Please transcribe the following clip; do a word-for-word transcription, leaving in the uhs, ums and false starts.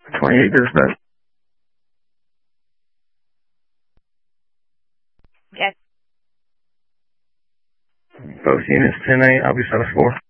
twenty-eight dispatch. Yes. Both units, ten eight, I'll be status four.